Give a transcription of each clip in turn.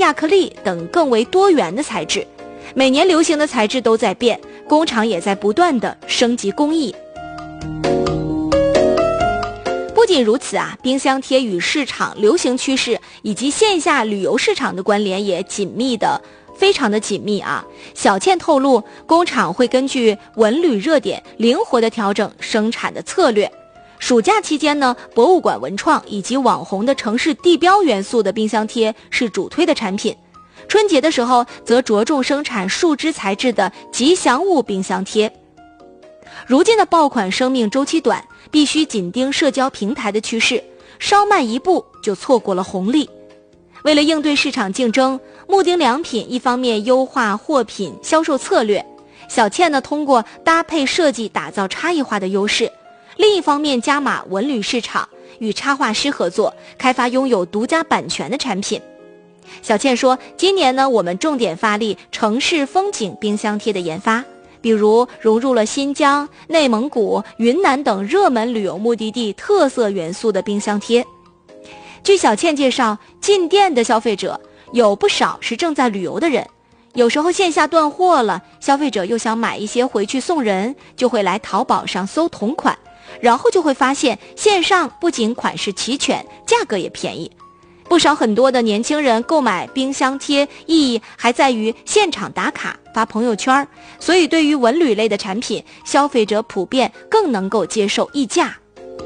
亚克力等更为多元的材质。每年流行的材质都在变，工厂也在不断的升级工艺。不仅如此啊，冰箱贴与市场流行趋势以及线下旅游市场的关联也非常的紧密啊。小倩透露，工厂会根据文旅热点灵活的调整生产的策略。暑假期间呢，博物馆文创以及网红的城市地标元素的冰箱贴是主推的产品。春节的时候则着重生产树脂材质的吉祥物冰箱贴。如今的爆款生命周期短，必须紧盯社交平台的趋势，稍慢一步就错过了红利。为了应对市场竞争，木丁良品一方面优化货品销售策略，小倩呢通过搭配设计打造差异化的优势，另一方面加码文旅市场，与插画师合作，开发拥有独家版权的产品。小倩说，今年呢我们重点发力城市风景冰箱贴的研发，比如融入了新疆、内蒙古、云南等热门旅游目的地特色元素的冰箱贴。据小倩介绍，进店的消费者有不少是正在旅游的人，有时候线下断货了，消费者又想买一些回去送人，就会来淘宝上搜同款，然后就会发现线上不仅款式齐全，价格也便宜。很多的年轻人购买冰箱贴意义还在于现场打卡发朋友圈，所以对于文旅类的产品，消费者普遍更能够接受溢价。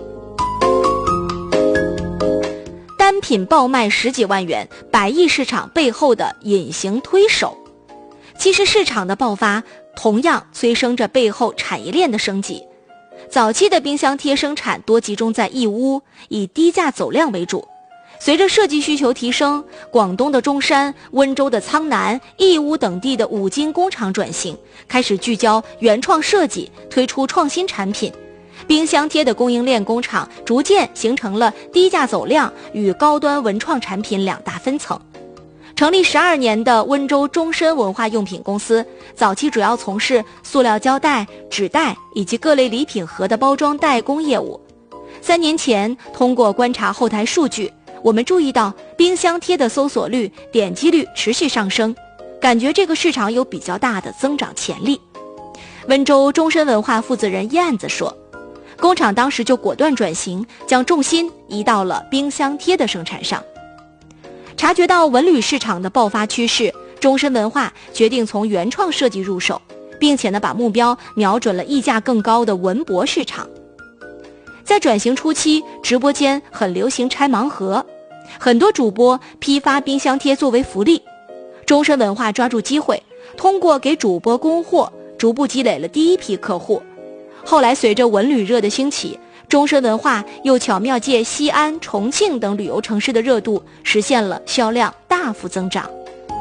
单品爆卖10几万元，100亿市场背后的隐形推手。其实市场的爆发同样催生着背后产业链的升级。早期的冰箱贴生产多集中在义乌，以低价走量为主。随着设计需求提升，广东的中山、温州的苍南、义乌等地的五金工厂转型，开始聚焦原创设计，推出创新产品。冰箱贴的供应链工厂逐渐形成了低价走量与高端文创产品两大分层。成立12年的温州中深文化用品公司，早期主要从事塑料胶带、纸袋以及各类礼品盒的包装代工业务。3年前，通过观察后台数据，我们注意到冰箱贴的搜索率、点击率持续上升，感觉这个市场有比较大的增长潜力。温州中深文化负责人燕子说，工厂当时就果断转型，将重心移到了冰箱贴的生产上。察觉到文旅市场的爆发趋势，中深文化决定从原创设计入手，并且把目标瞄准了溢价更高的文博市场。在转型初期，直播间很流行拆盲盒，很多主播批发冰箱贴作为福利。中深文化抓住机会，通过给主播供货，逐步积累了第一批客户。后来随着文旅热的兴起，中深文化又巧妙借西安、重庆等旅游城市的热度，实现了销量大幅增长。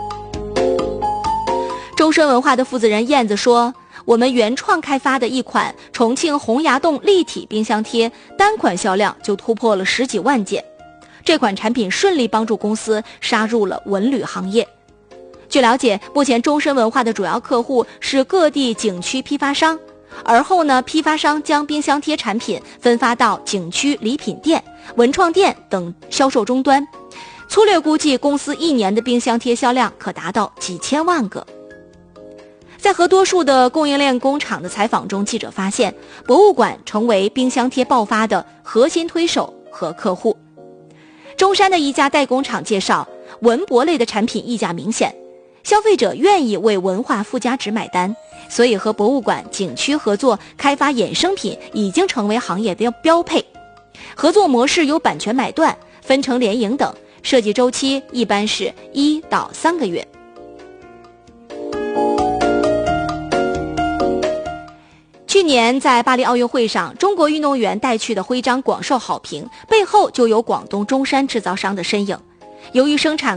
中深文化的负责人燕子说，我们原创开发的一款重庆洪崖洞立体冰箱贴，单款销量就突破了10几万件。这款产品顺利帮助公司杀入了文旅行业。据了解，目前中深文化的主要客户是各地景区批发商，而后批发商将冰箱贴产品分发到景区礼品店、文创店等销售终端。粗略估计，公司1年的冰箱贴销量可达到几千万个。在和多数的供应链工厂的采访中，记者发现，博物馆成为冰箱贴爆发的核心推手和客户。中山的一家代工厂介绍，文博类的产品溢价明显，消费者愿意为文化附加值买单，所以和博物馆、景区合作开发衍生品已经成为行业的标配。合作模式有版权买断、分成联营等，设计周期一般是1到3个月。去年在巴黎奥运会上，中国运动员带去的徽章广受好评，背后就有广东中山制造商的身影。由于生产